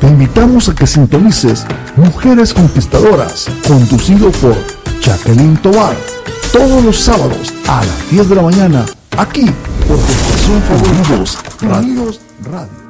Te invitamos a que sintonices Mujeres Conquistadoras, conducido por Jacqueline Tovar, todos los sábados a las 10 de la mañana, aquí por tu estación favoritos, Radio.